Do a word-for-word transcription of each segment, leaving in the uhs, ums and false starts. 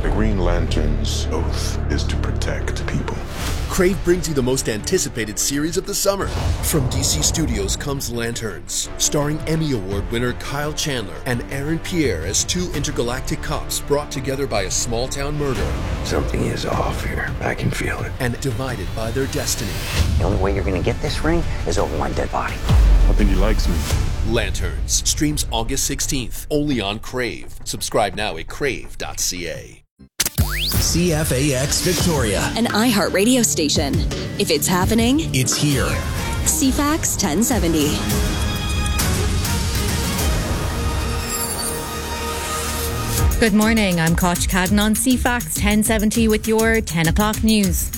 The Green Lantern's oath is to protect people. Crave brings you the most anticipated series of the summer. From D C Studios comes Lanterns, starring Emmy Award winner Kyle Chandler and Aaron Pierre as two intergalactic cops brought together by a small-town murder. Something is off here. I can feel it. And divided by their destiny. The only way you're going to get this ring is over my dead body. I think he likes me. Lanterns streams August sixteenth, only on Crave. Subscribe now at crave dot c a. C F A X Victoria, an iHeart radio station. If it's happening, it's here. C FAX ten seventy. Good morning, I'm Koch Cadden on C FAX ten seventy with your ten o'clock news.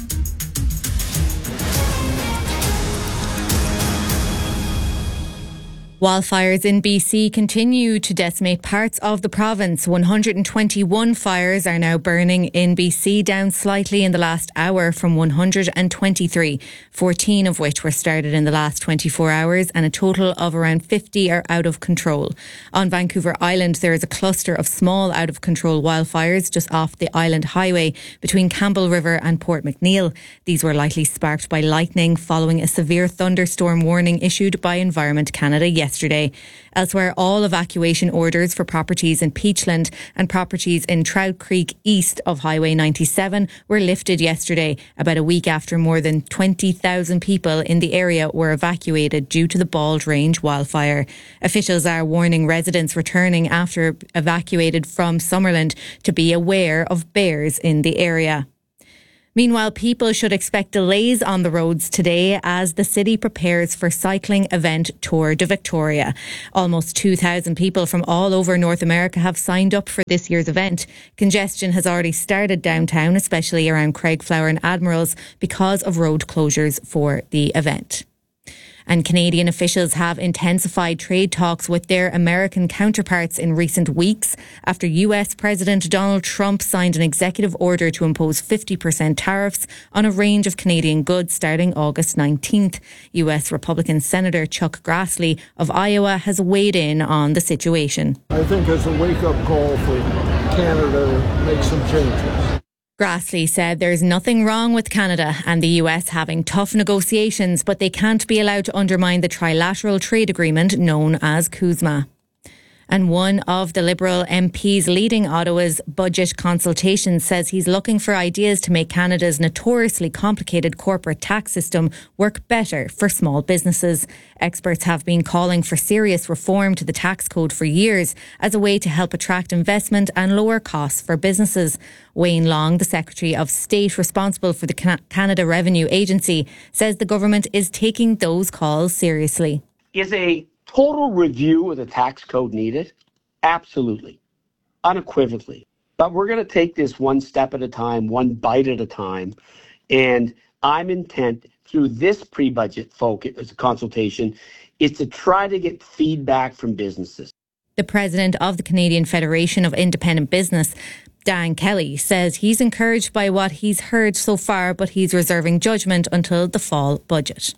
Wildfires in B C continue to decimate parts of the province. one hundred twenty-one fires are now burning in B C, down slightly in the last hour from one hundred twenty-three, fourteen of which were started in the last twenty-four hours, and a total of around fifty are out of control. On Vancouver Island, there is a cluster of small out-of-control wildfires just off the Island Highway between Campbell River and Port McNeill. These were likely sparked by lightning following a severe thunderstorm warning issued by Environment Canada yesterday. Yesterday. Elsewhere, all evacuation orders for properties in Peachland and properties in Trout Creek east of Highway ninety-seven were lifted yesterday, about a week after more than twenty thousand people in the area were evacuated due to the Bald Range wildfire. Officials are warning residents returning after evacuated from Summerland to be aware of bears in the area. Meanwhile, people should expect delays on the roads today as the city prepares for cycling event Tour de Victoria. Almost two thousand people from all over North America have signed up for this year's event. Congestion has already started downtown, especially around Craigflower and Admirals, because of road closures for the event. And Canadian officials have intensified trade talks with their American counterparts in recent weeks after U S President Donald Trump signed an executive order to impose fifty percent tariffs on a range of Canadian goods starting August nineteenth. U S Republican Senator Chuck Grassley of Iowa has weighed in on the situation. I think it's a wake-up call for Canada to make some changes. Grassley said there's nothing wrong with Canada and the U S having tough negotiations, but they can't be allowed to undermine the trilateral trade agreement known as CUSMA. And one of the Liberal M Ps leading Ottawa's budget consultation says he's looking for ideas to make Canada's notoriously complicated corporate tax system work better for small businesses. Experts have been calling for serious reform to the tax code for years as a way to help attract investment and lower costs for businesses. Wayne Long, the Secretary of State responsible for the Canada Revenue Agency, says the government is taking those calls seriously. Is a total review of the tax code needed? Absolutely. Unequivocally. But we're going to take this one step at a time, one bite at a time. And I'm intent through this pre-budget focus consultation is to try to get feedback from businesses. The president of the Canadian Federation of Independent Business, Dan Kelly, says he's encouraged by what he's heard so far, but he's reserving judgment until the fall budget.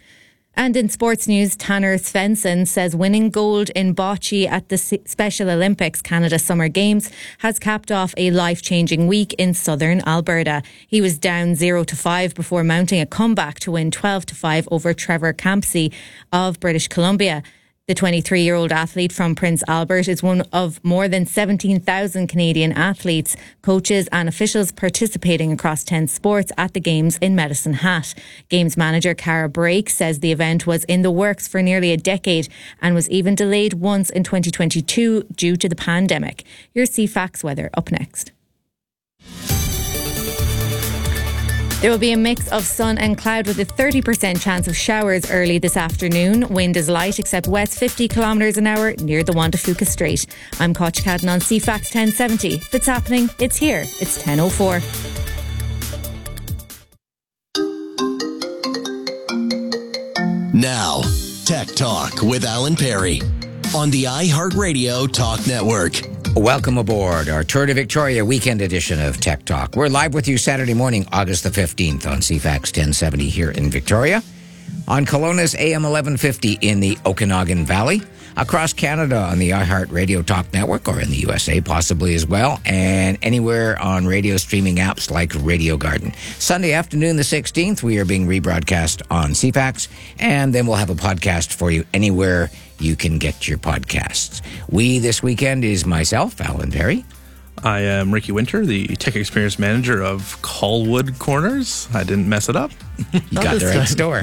And in sports news, Tanner Svensson says winning gold in bocce at the Special Olympics Canada Summer Games has capped off a life-changing week in southern Alberta. He was down zero to five before mounting a comeback to win twelve to five over Trevor Campsey of British Columbia. The twenty-three-year-old athlete from Prince Albert is one of more than seventeen thousand Canadian athletes, coaches and officials participating across ten sports at the Games in Medicine Hat. Games manager Cara Brake says the event was in the works for nearly a decade and was even delayed once in twenty twenty-two due to the pandemic. Here's C FAX weather up next. There will be a mix of sun and cloud with a thirty percent chance of showers early this afternoon. Wind is light except west fifty kilometres an hour near the Juan de Fuca Strait. I'm Koch Cadden on C FAX ten seventy. If it's happening, it's here. It's ten oh four. Now, Tech Talk with Alan Perry on the iHeartRadio Talk Network. Welcome aboard our Tour de Victoria weekend edition of Tech Talk. We're live with you Saturday morning, August the fifteenth on C FAX ten seventy here in Victoria. on Kelowna's A M eleven fifty in the Okanagan Valley, across Canada on the iHeartRadio Talk Network, or in the U S A possibly as well, and anywhere on radio streaming apps like Radio Garden. Sunday afternoon, the sixteenth, we are being rebroadcast on C FAX, and then we'll have a podcast for you anywhere you can get your podcasts. We this weekend is myself, Alan Perry. I am Ricky Winter, the Tech Experience Manager of Colwood Corners. I didn't mess it up. You got the right store.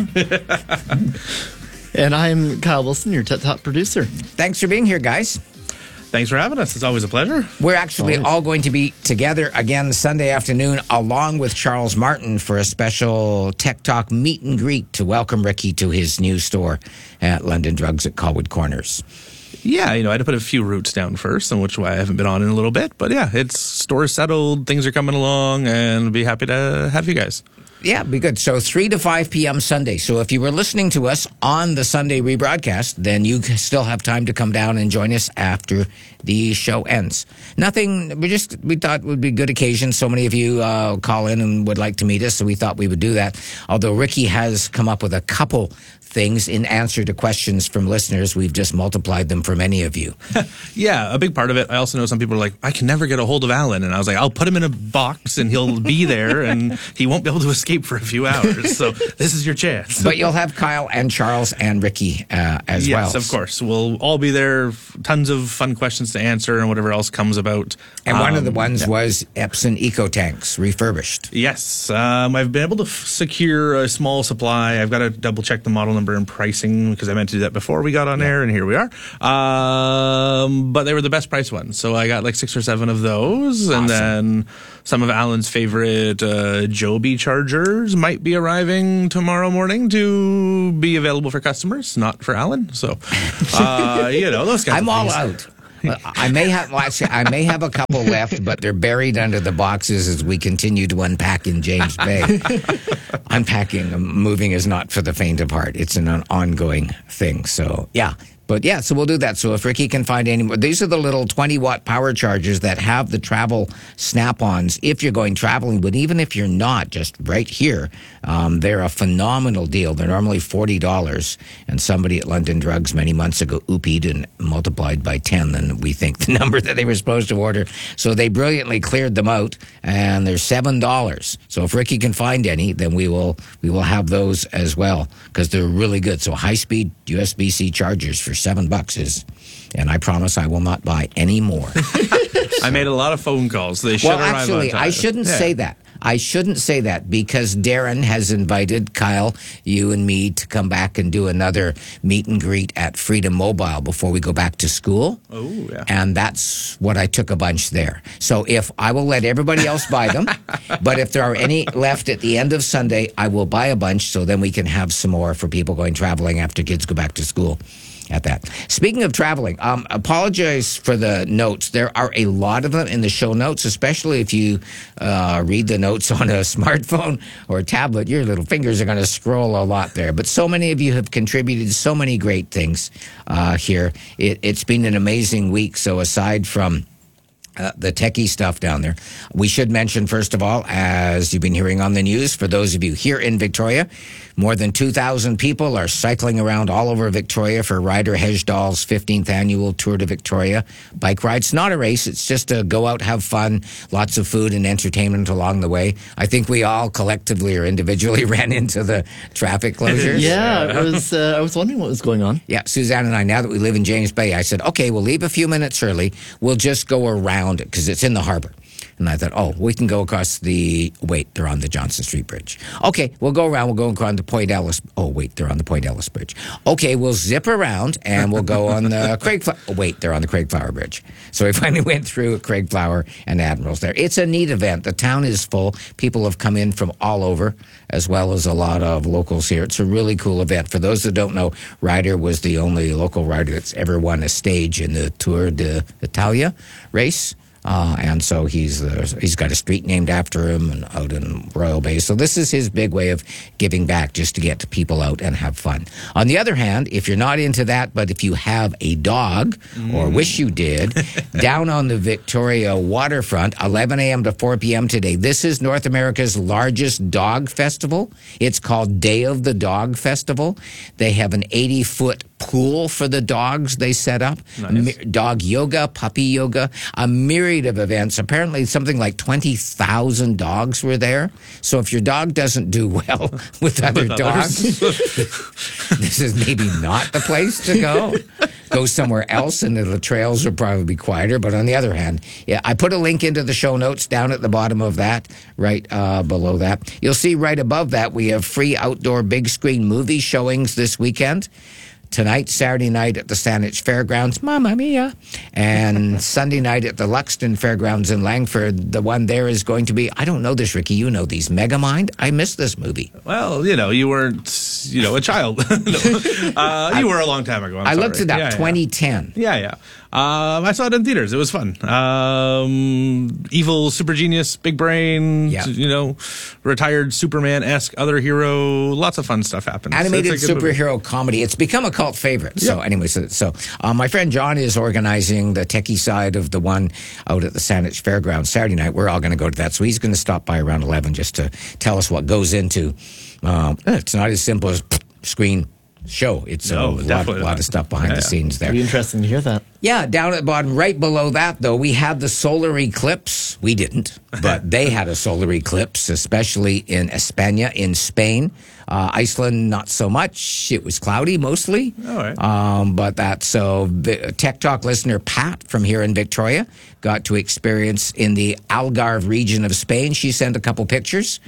And I'm Kyle Wilson, your Tech Talk producer. Thanks for being here, guys. Thanks for having us. It's always a pleasure. We're actually Always. all going to be together again Sunday afternoon, along with Charles Martin, for a special Tech Talk meet and greet to welcome Ricky to his new store at London Drugs at Colwood Corners. Yeah, you know, I had to put a few roots down first, and which why I haven't been on in a little bit. But yeah, it's store settled, things are coming along, and be happy to have you guys. Yeah, be good. So three to five p.m. Sunday. So if you were listening to us on the Sunday rebroadcast, then you still have time to come down and join us after the show ends. Nothing, we just, we thought it would be a good occasion. So many of you uh, call in and would like to meet us, so we thought we would do that. Although Ricky has come up with a couple things in answer to questions from listeners. We've just multiplied them for many of you. Yeah, a big part of it. I also know some people are like, I can never get a hold of Alan. And I was like, I'll put him in a box and he'll be there and he won't be able to escape for a few hours. So this is your chance. But you'll have Kyle and Charles and Ricky uh, as yes, well. Yes, of course. We'll all be there. Tons of fun questions to answer and whatever else comes about. And um, one of the ones yeah. was Epson Eco Tanks refurbished. Yes. Um, I've been able to f- secure a small supply. I've got to double check the model number and pricing because I meant to do that before we got on yeah. air, and here we are. Um, but they were the best price ones. So I got like six or seven of those. Awesome. And then some of Alan's favorite uh, Joby chargers might be arriving tomorrow morning to be available for customers, not for Alan. So, uh, you know, those kinds I'm of things. all out. I may have well, actually, I may have a couple left, but they're buried under the boxes as we continue to unpack in James Bay. Unpacking, moving is not for the faint of heart. It's an ongoing thing. So, yeah. But yeah, so we'll do that. So if Ricky can find any more, these are the little twenty watt power chargers that have the travel snap-ons if you're going traveling. But even if you're not, just right here, um, they're a phenomenal deal. They're normally forty dollars. And somebody at London Drugs many months ago oopied and multiplied by ten, and we think the number that they were supposed to order. So they brilliantly cleared them out, and they're seven dollars. So if Ricky can find any, then we will we will have those as well, because they're really good. So high-speed U S B C chargers for seven bucks is, and I promise I will not buy any more. I made a lot of phone calls. They should well, arrive actually, on time. I shouldn't yeah. say that. I shouldn't say that because Darren has invited Kyle, you and me to come back and do another meet and greet at Freedom Mobile before we go back to school. Oh, yeah. And that's what I took a bunch there. So if I will let everybody else buy them, but if there are any left at the end of Sunday, I will buy a bunch so then we can have some more for people going traveling after kids go back to school. At that. Speaking of traveling, um, apologize for the notes. There are a lot of them in the show notes, especially if you uh, read the notes on a smartphone or a tablet. Your little fingers are going to scroll a lot there. But so many of you have contributed so many great things uh, here. It, it's been an amazing week. So aside from Uh, the techie stuff down there. We should mention, first of all, as you've been hearing on the news, for those of you here in Victoria, more than two thousand people are cycling around all over Victoria for Ryder Hejdahl's fifteenth annual Tour de Victoria bike ride. It's not a race. It's just to go out, have fun, lots of food and entertainment along the way. I think we all collectively or individually ran into the traffic closures. Yeah, it was, uh, I was wondering what was going on. Yeah, Suzanne and I, now that we live in James Bay, I said, okay, we'll leave a few minutes early. We'll just go around it because it's in the harbor. And I thought, oh, we can go across the, wait, they're on the Johnson Street Bridge. Okay, we'll go around, we'll go across the Point Ellis, oh, wait, they're on the Point Ellis Bridge. Okay, we'll zip around and we'll go on the Craig, oh, wait, they're on the Craig Flower Bridge. So we finally went through Craig Flower and Admirals there. It's a neat event. The town is full. People have come in from all over, as well as a lot of locals here. It's a really cool event. For those that don't know, Ryder was the only local rider that's ever won a stage in the Tour d'Italia race. Uh, and so he's uh, he's got a street named after him and out in Royal Bay. So this is his big way of giving back, just to get people out and have fun. On the other hand, if you're not into that, but if you have a dog mm. or wish you did, down on the Victoria waterfront, eleven a.m. to four p.m. today, this is North America's largest dog festival. It's called Day of the Dog Festival. They have an eighty-foot pool for the dogs they set up. Nice. Dog yoga, puppy yoga, a myriad of events. Apparently something like twenty thousand dogs were there. So if your dog doesn't do well with other with dogs, this is maybe not the place to go. Go somewhere else, and the trails will probably be quieter. But on the other hand, yeah, I put a link into the show notes down at the bottom of that, right uh, below that. You'll see right above that we have free outdoor big screen movie showings this weekend. Tonight, Saturday night at the Saanich Fairgrounds, Mamma Mia, and Sunday night at the Luxton Fairgrounds in Langford. The one there is going to be, I don't know this, Ricky, you know these, Megamind? I missed this movie. Well, you know, you weren't, you know, a child. no. uh, you were a long time ago. I'm I sorry. looked it up, yeah, twenty ten. Yeah, yeah. Um, I saw it in theaters. It was fun. Um, evil, super genius, big brain, yeah. you know, retired Superman-esque other hero. Lots of fun stuff happens. Animated superhero movie. Comedy. It's become a cult favorite. So yeah. anyway, so, so uh, my friend John is organizing the techie side of the one out at the Saanich Fairgrounds Saturday night. We're all going to go to that. So he's going to stop by around eleven just to tell us what goes into. Um, it's not as simple as screen show. It's no, a lot, lot of stuff behind yeah, the scenes there. It'd be interesting to hear that. Yeah, down at the bottom, right below that, though, we had the solar eclipse. We didn't, but they had a solar eclipse, especially in España in Spain. Uh, Iceland, not so much. It was cloudy mostly. All right. Um, but that's so the Tech Talk listener Pat from here in Victoria got to experience in the Algarve region of Spain. She sent a couple pictures.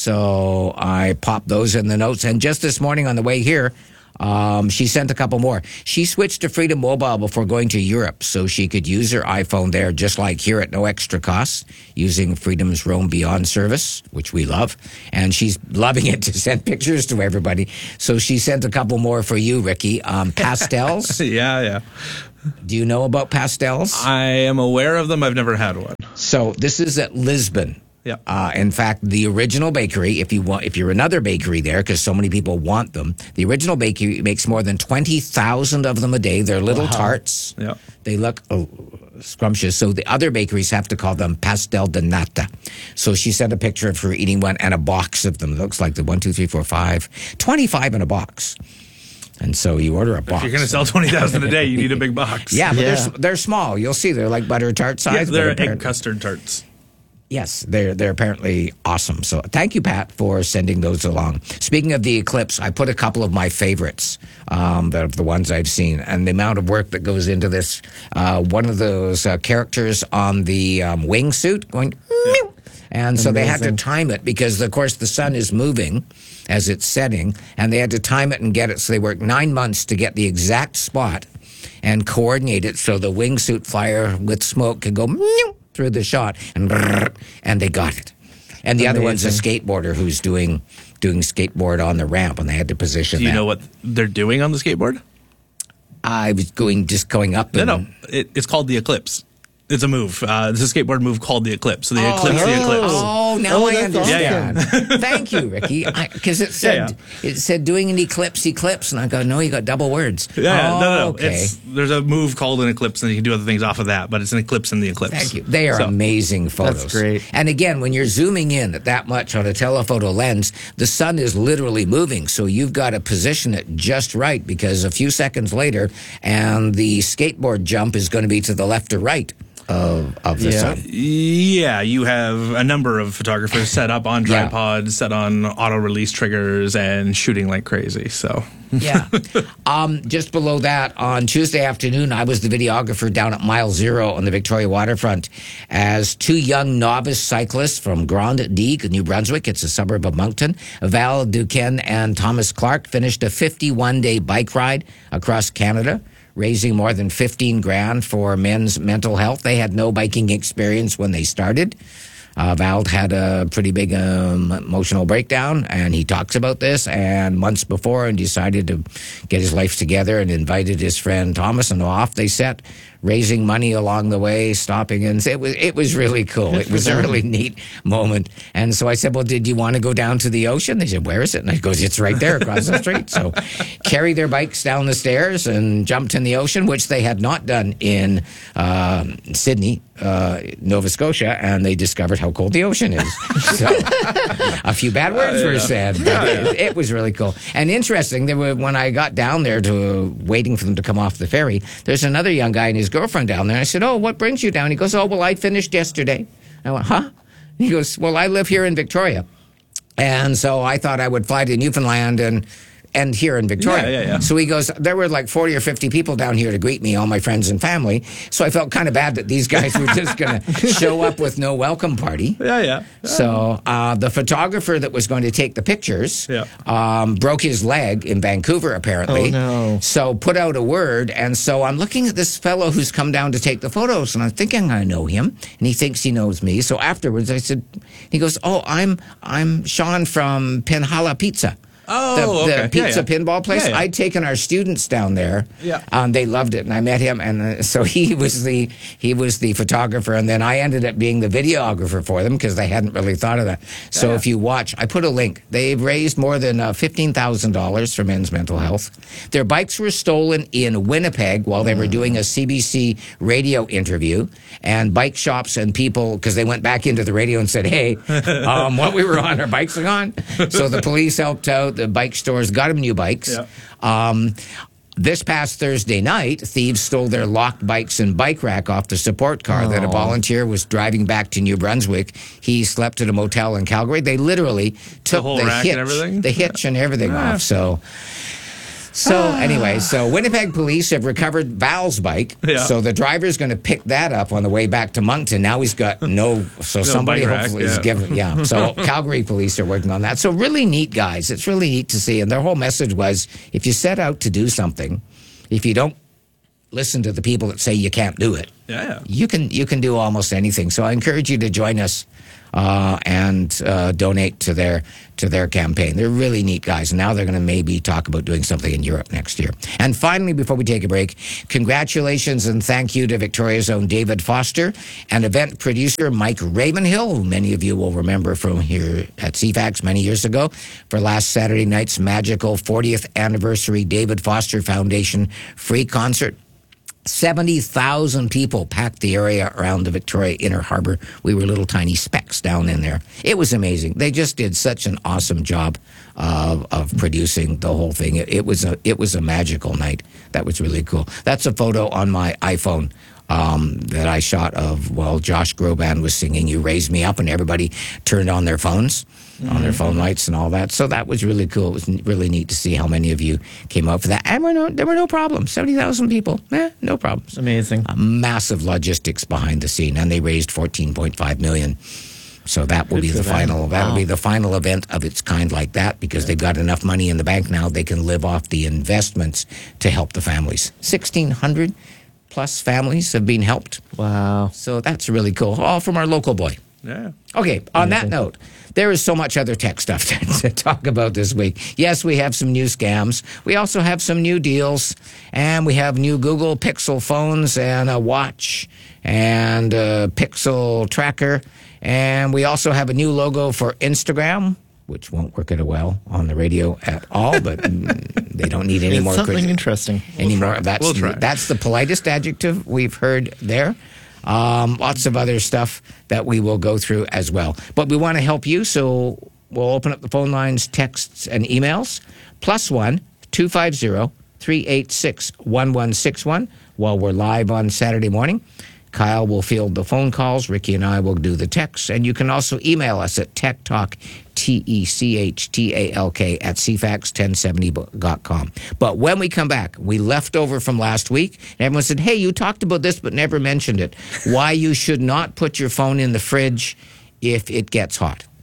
So I popped those in the notes. And just this morning on the way here, Um, she sent a couple more. She switched to Freedom Mobile before going to Europe so she could use her iPhone there just like here at no extra cost using Freedom's Roam Beyond service, which we love. And she's loving it to send pictures to everybody. So she sent a couple more for you, Ricky. Um, pastels. yeah, yeah. Do you know about pastels? I am aware of them. I've never had one. So this is at Lisbon. Yeah. Uh, in fact, the original bakery, if you want, if you're another bakery there, because so many people want them, the original bakery makes more than twenty thousand of them a day. They're little wow. tarts. Yeah. They look oh, scrumptious. So the other bakeries have to call them pastel de nata. So she sent a picture of her eating one and a box of them. It looks like the one, two, three, four, five, twenty-five in a box. And so you order a box. If you're going to sell twenty thousand a day, you need a big box. Yeah, but yeah. They're, they're small. You'll see. They're like butter tart size. Yeah, they're egg custard tarts. Yes, they're they're apparently awesome. So thank you, Pat, for sending those along. Speaking of the eclipse, I put a couple of my favorites, um, of the ones I've seen, and the amount of work that goes into this. Uh, one of those uh, characters on the um, wingsuit going, meow, and so Amazing. They had to time it because, of course, the sun is moving as it's setting, and they had to time it and get it. So they worked nine months to get the exact spot and coordinate it so the wingsuit flyer with smoke could go meow through the shot, and and they got it. And the Amazing. Other one's a skateboarder who's doing doing skateboard on the ramp, and they had to position. Do you that. know what they're doing on the skateboard? I was going just going up. No, and, no, it, it's called the Eclipse. It's a move. Uh, it's a skateboard move called the Eclipse. So the oh, Eclipse, oh, the Eclipse. Oh, now oh, I understand. Yeah, yeah. Thank you, Ricky. Because it said yeah, yeah. it said doing an eclipse, eclipse, and I go, no, you got double words. Yeah, oh, no, no. Okay. It's, there's a move called an Eclipse, and you can do other things off of that. But it's an Eclipse in the Eclipse. Thank you. They are so, amazing photos. That's great. And again, when you're zooming in at that much on a telephoto lens, the sun is literally moving, so you've got to position it just right because a few seconds later, and the skateboard jump is going to be to the left or right. Of, of the yeah. sun. Yeah, you have a number of photographers set up on tripods, yeah. set on auto-release triggers, and shooting like crazy. So yeah. Um, just below that, on Tuesday afternoon, I was the videographer down at Mile Zero on the Victoria waterfront as two young novice cyclists from Grand Digue, New Brunswick, it's a suburb of Moncton, Val Duquesne and Thomas Clark finished a fifty-one day bike ride across Canada, raising more than fifteen grand for men's mental health. They had no biking experience when they started. Uh, Val had a pretty big um, emotional breakdown, and he talks about this, and months before, and decided to get his life together and invited his friend Thomas, and off they set, raising money along the way, stopping in. It was it was really cool. It was a really neat moment. And so I said, well, did you want to go down to the ocean? They said, where is it? And I goes, it's right there across the street. So carry their bikes down the stairs and jumped in the ocean, which they had not done in uh, Sydney, uh, Nova Scotia, and they discovered how cold the ocean is. So a few bad words uh, yeah. were said, but yeah, yeah. It, it was really cool. And interesting, there were, when I got down there to waiting for them to come off the ferry, there's another young guy and his girlfriend down there. And I said, oh, what brings you down? He goes, oh, well, I finished yesterday. I went, huh? He goes, well, I live here in Victoria. And so I thought I would fly to Newfoundland and and here in Victoria. Yeah, yeah, yeah. So he goes, there were like forty or fifty people down here to greet me, all my friends and family. So I felt kind of bad that these guys were just going to show up with no welcome party. Yeah, yeah. yeah. So uh, the photographer that was going to take the pictures yeah. um, broke his leg in Vancouver, apparently. Oh, no. So put out a word. And so I'm looking at this fellow who's come down to take the photos, and I'm thinking I know him, and he thinks he knows me. So afterwards I said, he goes, oh, I'm I'm Sean from Pinhala Pizza. Oh, the, the okay. pizza yeah, yeah. pinball place. Yeah, yeah. I'd taken our students down there. Yeah, um, they loved it, and I met him, and uh, so he was the he was the photographer, and then I ended up being the videographer for them because they hadn't really thought of that. So yeah. if you watch, I put a link. They've raised more than uh, fifteen thousand dollars for men's mental health. Their bikes were stolen in Winnipeg while they were doing a C B C radio interview, and bike shops and people, because they went back into the radio and said, "Hey, um, what we were on, our bikes are gone." So the police helped out. The bike stores got them new bikes. Yeah. Um, this past Thursday night, thieves stole their locked bikes and bike rack off the support car oh. that a volunteer was driving back to New Brunswick. He slept at a motel in Calgary. They literally took the, the hitch, and everything? the hitch yeah. and everything yeah. off. So. So anyway, so Winnipeg police have recovered Val's bike. Yeah. So the driver's going to pick that up on the way back to Moncton. Now he's got no, so no somebody hopefully rack, is yeah. giving, yeah. So Calgary police are working on that. So really neat guys. It's really neat to see. And their whole message was, if you set out to do something, if you don't listen to the people that say you can't do it, yeah, yeah. you can you can do almost anything. So I encourage you to join us. Uh, and uh, donate to their to their campaign. They're really neat guys. And now they're going to maybe talk about doing something in Europe next year. And finally, before we take a break, congratulations and thank you to Victoria's own David Foster and event producer Mike Ravenhill, who many of you will remember from here at C FAX many years ago, for last Saturday night's magical fortieth anniversary David Foster Foundation free concert. seventy thousand people packed the area around the Victoria Inner Harbor. We were little tiny specks down in there. It was amazing. They just did such an awesome job of, of producing the whole thing. It, it was a it was a magical night. That was really cool. That's a photo on my iPhone um, that I shot of while Josh Groban was singing "You Raise Me Up," and everybody turned on their phones. Mm-hmm. On their phone lights and all that. So that was really cool. It was really neat to see how many of you came out for that. And were no, there were no problems. seventy thousand people. Eh, no problems. Amazing. A massive logistics behind the scene. And they raised fourteen point five million dollars. So that will Good be the them. final. That'll Wow. be the final event of its kind like that because they've got enough money in the bank now. They can live off the investments to help the families. sixteen hundred plus families have been helped. Wow. So that's really cool. All from our local boy. Yeah. Okay, on that note, there is so much other tech stuff to, to talk about this week. Yes, we have some new scams. We also have some new deals. And we have new Google Pixel phones and a watch and a Pixel tracker. And we also have a new logo for Instagram, which won't work it well on the radio at all, but they don't need any it's more. Something criti- interesting. Any We'll more? try. That's We'll try. that's the politest adjective we've heard there. Um, lots of other stuff that we will go through as well. But we want to help you, so we'll open up the phone lines, texts, and emails. Plus one, two five zero, three eight six, one one six one while we're live on Saturday morning. Kyle will field the phone calls. Ricky and I will do the texts. And you can also email us at Tech Talk, T E C H T A L K, at C FAX ten seventy dot com. But when we come back, we left over from last week, and everyone said, hey, you talked about this but never mentioned it. Why you should not put your phone in the fridge if it gets hot.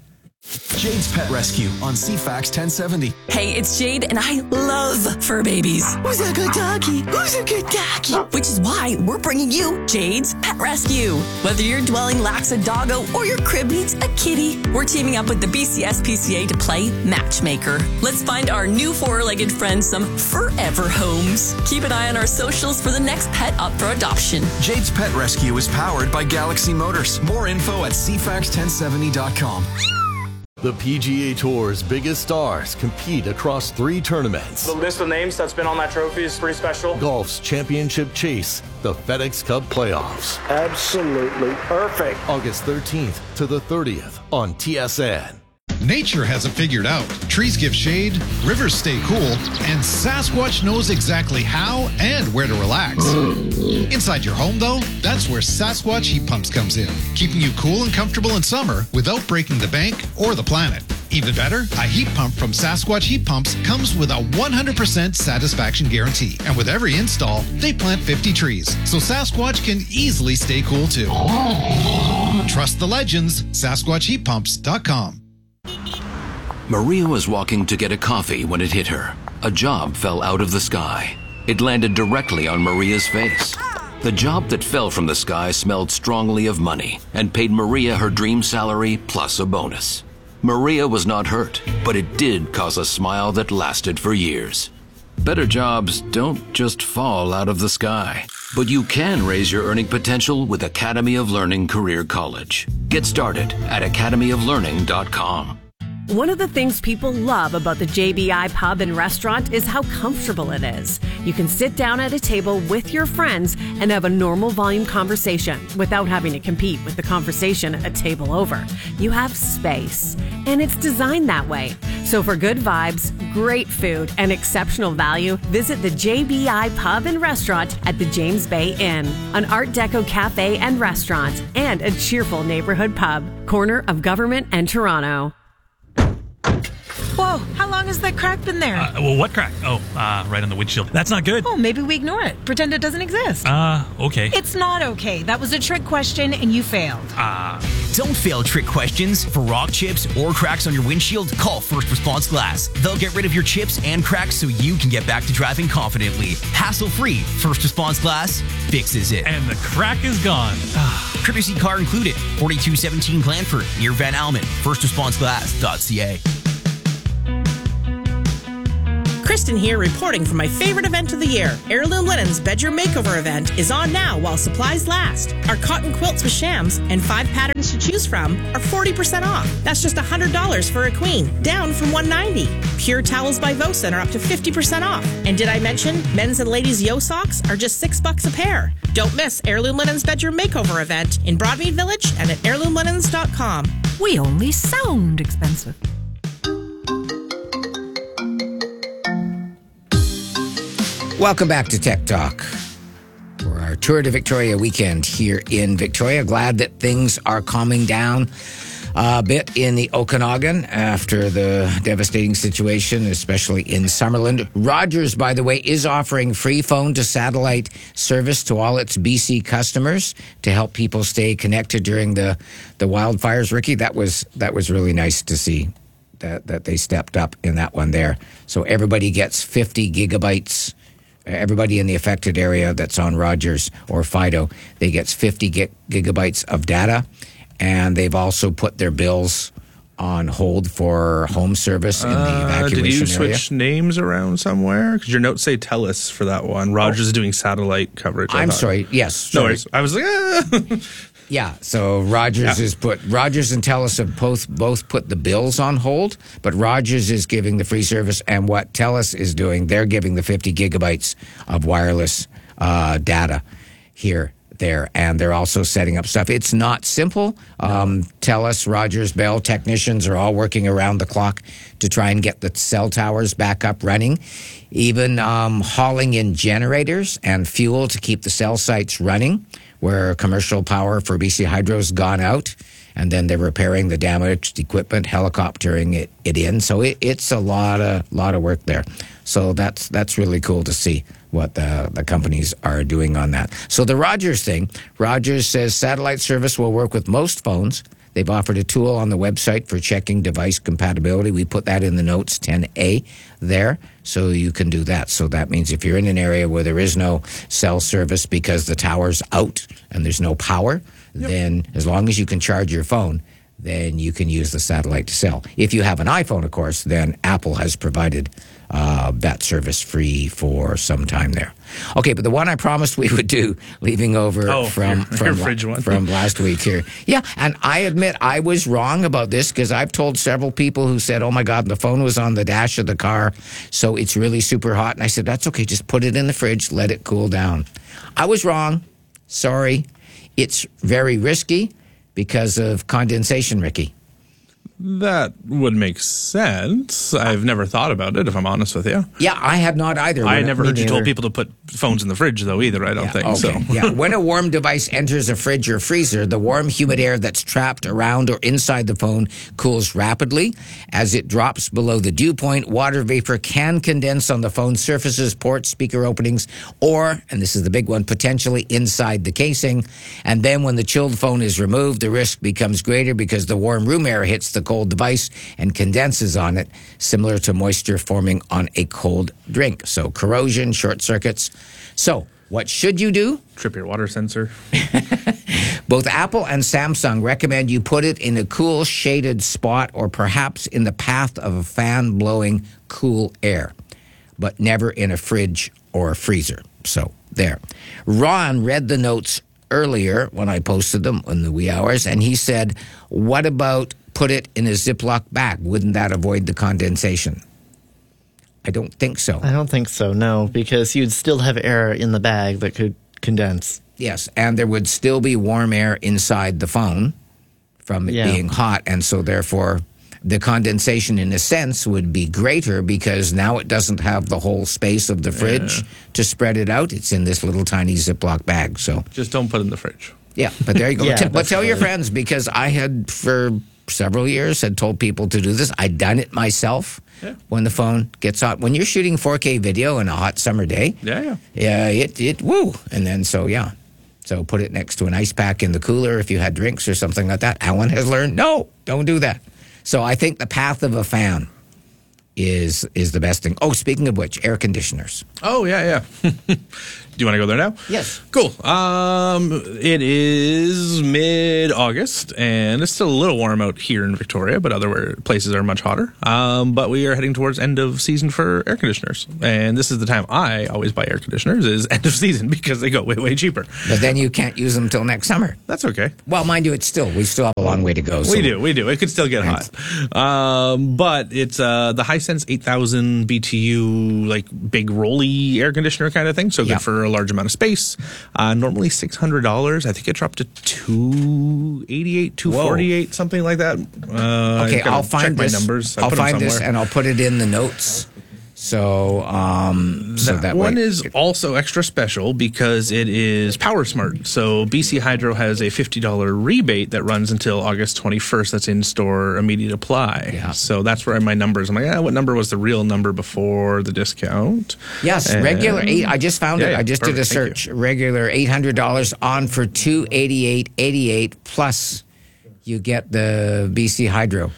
Jade's Pet Rescue on C FAX ten seventy. Hey, it's Jade, and I love fur babies. Who's a good doggy? Who's a good doggy? Which is why we're bringing you Jade's Pet Rescue. Whether your dwelling lacks a doggo or your crib needs a kitty, we're teaming up with the B C S P C A to play matchmaker. Let's find our new four-legged friends some forever homes. Keep an eye on our socials for the next pet up for adoption. Jade's Pet Rescue is powered by Galaxy Motors. More info at C FAX ten seventy dot com. The P G A Tour's biggest stars compete across three tournaments. The list of names that's been on that trophy is pretty special. Golf's championship chase, the FedEx Cup playoffs. Absolutely perfect. August thirteenth to the thirtieth on T S N. Nature has it figured out. Trees give shade, rivers stay cool, and Sasquatch knows exactly how and where to relax. Inside your home, though, that's where Sasquatch Heat Pumps comes in, keeping you cool and comfortable in summer without breaking the bank or the planet. Even better, a heat pump from Sasquatch Heat Pumps comes with a one hundred percent satisfaction guarantee. And with every install, they plant fifty trees, so Sasquatch can easily stay cool too. Trust the legends, Sasquatch Heat Pumps dot com. Maria was walking to get a coffee when it hit her. A job fell out of the sky. It landed directly on Maria's face. The job that fell from the sky smelled strongly of money and paid Maria her dream salary plus a bonus. Maria was not hurt, but it did cause a smile that lasted for years. Better jobs don't just fall out of the sky, but you can raise your earning potential with Academy of Learning Career College. Get started at academy of learning dot com. One of the things people love about the J B I Pub and Restaurant is how comfortable it is. You can sit down at a table with your friends and have a normal volume conversation without having to compete with the conversation a table over. You have space, and it's designed that way. So for good vibes, great food, and exceptional value, visit the J B I Pub and Restaurant at the James Bay Inn, an Art Deco cafe and restaurant, and a cheerful neighborhood pub, corner of Government and Toronto. Whoa, how long has that crack been there? Uh, well, what crack? Oh, uh, right on the windshield. That's not good. Oh, maybe we ignore it. Pretend it doesn't exist. Uh, okay. It's not okay. That was a trick question and you failed. Ah. Uh. Don't fail trick questions. For rock chips or cracks on your windshield, call First Response Glass. They'll get rid of your chips and cracks so you can get back to driving confidently. Hassle-free. First Response Glass fixes it. And the crack is gone. Courtesy car included. forty-two seventeen Glanford, near Van Almen. first response glass dot c a. Kristen here, reporting for my favorite event of the year. Heirloom Linen's Bedroom Makeover event is on now while supplies last. Our cotton quilts with shams and five patterns to choose from are forty percent off. That's just one hundred dollars for a queen, down from one hundred ninety dollars. Pure towels by Vosen are up to fifty percent off. And did I mention men's and ladies' yo socks are just six bucks a pair? Don't miss Heirloom Linen's Bedroom Makeover event in Broadmead Village and at heirloom linens dot com. We only sound expensive. Welcome back to Tech Talk for our Tour de Victoria weekend here in Victoria. Glad that things are calming down a bit in the Okanagan after the devastating situation, especially in Summerland. Rogers, by the way, is offering free phone to satellite service to all its B C customers to help people stay connected during the, the wildfires. Ricky, that was that was really nice to see that, that they stepped up in that one there. So everybody gets fifty gigabytes. Everybody in the affected area that's on Rogers or Fido, they get fifty gig- gigabytes of data, and they've also put their bills on hold for home service in the uh, evacuation did you area. switch names around somewhere? Because your notes say TELUS for that one. Rogers oh. is doing satellite coverage. I I'm thought. sorry. Yes. No sorry. worries. I was like, ah. Yeah, so Rogers Yeah. is put Rogers and TELUS have both both put the bills on hold, but Rogers is giving the free service, and what TELUS is doing, they're giving the fifty gigabytes of wireless uh, data here, there, and they're also setting up stuff. It's not simple. Um, TELUS, Rogers, Bell technicians are all working around the clock to try and get the cell towers back up running, even um, hauling in generators and fuel to keep the cell sites running, where commercial power for B C Hydro's gone out, and then they're repairing the damaged equipment, helicoptering it, it in. So it, it's a lot of lot of work there. So that's that's really cool to see what the, the companies are doing on that. So the Rogers thing, Rogers says satellite service will work with most phones. They've offered a tool on the website for checking device compatibility. We put that in the notes ten A there, so you can do that. So that means if you're in an area where there is no cell service because the tower's out and there's no power, yep. then as long as you can charge your phone, then you can use the satellite to cell. If you have an iPhone, of course, then Apple has provided uh, that service free for some time there. Okay, but the one I promised we would do, leaving over oh, from your, from, your fridge one. from last week here. Yeah, and I admit I was wrong about this because I've told several people who said, oh my God, the phone was on the dash of the car, so it's really super hot. And I said, that's okay, just put it in the fridge, let it cool down. I was wrong. Sorry. It's very risky because of condensation, Ricky. That would make sense. I've never thought about it, if I'm honest with you. Yeah, I had not either. I never heard you neither. told people to put phones in the fridge, though, either, I don't yeah, think. Okay. So. yeah. When a warm device enters a fridge or freezer, the warm, humid air that's trapped around or inside the phone cools rapidly. As it drops below the dew point, water vapor can condense on the phone's surfaces, ports, speaker openings, or, and this is the big one, potentially inside the casing. And then when the chilled phone is removed, the risk becomes greater because the warm room air hits the cold device and condenses on it, similar to moisture forming on a cold drink. So corrosion, short circuits. So what should you do? Trip your water sensor. Both Apple and Samsung recommend you put it in a cool, shaded spot or perhaps in the path of a fan blowing cool air, but never in a fridge or a freezer. So there. Ron read the notes earlier when I posted them in the wee hours, and he said, what about put it in a Ziploc bag? Wouldn't that avoid the condensation? I don't think so. I don't think so, no, because you'd still have air in the bag that could condense. Yes, and there would still be warm air inside the phone from it Yeah. being hot, and so therefore the condensation in a sense would be greater because now it doesn't have the whole space of the fridge Yeah. to spread it out. It's in this little tiny Ziploc bag. So just don't put it in the fridge. Yeah, but there you go. Yeah, T- but tell your definitely. friends, because I had for several years had told people to do this. I'd done it myself. Yeah. When the phone gets hot, when you're shooting four K video on a hot summer day, Yeah, yeah. yeah, it it woo, and then so yeah, so put it next to an ice pack in the cooler if you had drinks or something like that. Alan has learned, no, don't do that. So I think the path of a fan is is the best thing. Oh, speaking of which, air conditioners. Oh, yeah, yeah. Do you want to go there now? Yes. Cool. Um, it is mid-August, and it's still a little warm out here in Victoria, but other places are much hotter. Um, but we are heading towards end of season for air conditioners. And this is the time I always buy air conditioners, is end of season, because they go way, way cheaper. But then you can't use them until next summer. That's okay. Well, mind you, it's still, we still have a long way to go. So. We do, we do. It could still get hot. Um, but it's uh, the Hisense eight thousand B T U, like big rolly air conditioner kind of thing. So good Yeah. for a large amount of space. Uh, normally six hundred dollars. I think it dropped to two eighty-eight, two forty-eight, something like that. Uh, Okay, I've gotta I'll find check this. my numbers. I I'll put them find this somewhere. and I'll put it in the notes. So, um, so that, that one way. is also extra special because it is Power Smart. So B C Hydro has a fifty dollars rebate that runs until August twenty-first. That's in store, immediate apply. Yeah. So that's where my numbers. I'm like, ah, what number was the real number before the discount? Yes, And- regular eight. I just found Yeah, it. yeah, I just perfect, did a thank search. Regular eight hundred dollars on for two eighty eight eighty eight plus. You get the B C Hydro.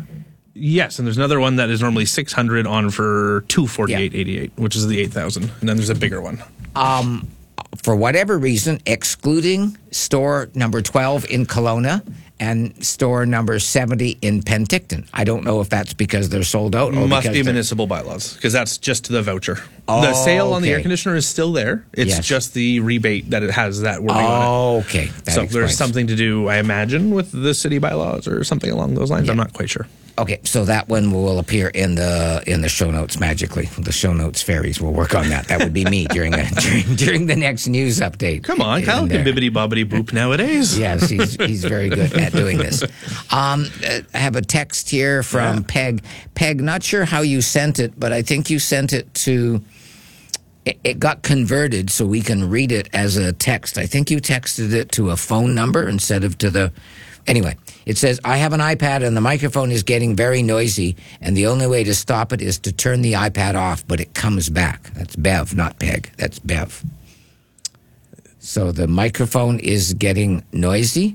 Yes, and there's another one that is normally six hundred on for two forty-eight eighty-eight, which is the eight thousand. And then there's a bigger one. Um, for whatever reason, excluding store number twelve in Kelowna and store number seventy in Penticton. I don't know if that's because they're sold out or Must because be they're- municipal bylaws because that's just the voucher. Oh, the sale on the air okay. conditioner is still there. It's Yes. just the rebate that it has that wording on it. Oh, okay. That so explains. there's something to do, I imagine, with the city bylaws or something along those lines. I'm not quite sure. Okay, so that one will appear in the in the show notes magically. The show notes fairies will work on that. That would be me during a, during, during the next news update. Come on, Kyle In can there. bibbity bobbity boop nowadays. Yes, he's he's very good at doing this. Um, uh, I have a text here from Yeah. Peg. Peg, not sure how you sent it, but I think you sent it to. It, it got converted so we can read it as a text. I think you texted it to a phone number instead of to the. Anyway, it says, I have an iPad and the microphone is getting very noisy, and the only way to stop it is to turn the iPad off, but it comes back. That's Bev, not Peg. That's Bev. So the microphone is getting noisy.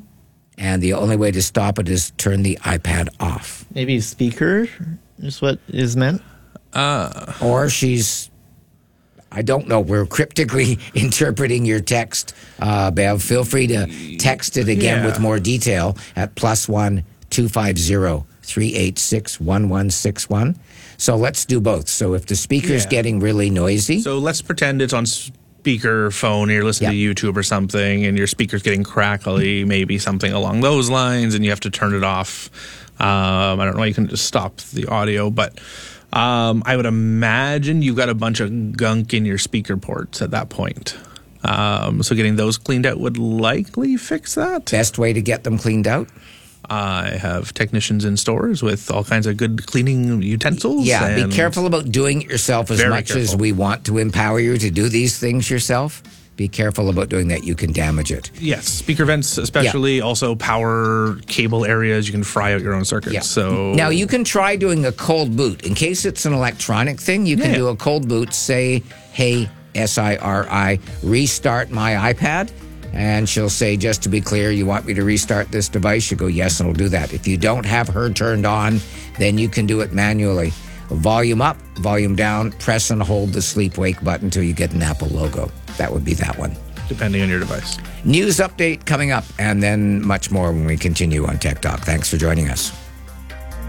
And the only way to stop it is turn the iPad off. Maybe speaker is what is meant? Uh, or she's, I don't know, we're cryptically interpreting your text. Uh, Bev, feel free to text it again Yeah. with more detail at plus one two five zero three eight six one one six one. So let's do both. So if the speaker's Yeah. getting really noisy. So let's pretend it's on speaker phone, you're listening to YouTube or something, and your speaker's getting crackly, maybe something along those lines, and you have to turn it off. Um, I don't know, you can just stop the audio, but um, I would imagine you've got a bunch of gunk in your speaker ports at that point. Um, so getting those cleaned out would likely fix that. Best way to get them cleaned out? I have technicians in stores with all kinds of good cleaning utensils. Yeah, and be careful about doing it yourself as Very much as careful. we want to empower you to do these things yourself. Be careful about doing that. You can damage it. Yes, speaker vents, especially also power cable areas. You can fry out your own circuits. Yeah. So Now, you can try doing a cold boot. In case it's an electronic thing, you can Yeah. do a cold boot. Say, hey, S I R I, restart my iPad. And she'll say, just to be clear, you want me to restart this device? You go, yes, and it'll do that. If you don't have her turned on, then you can do it manually. Volume up, volume down, press and hold the sleep wake button until you get an Apple logo. That would be that one. depending on your device. News update coming up, and then much more when we continue on Tech Talk. Thanks for joining us.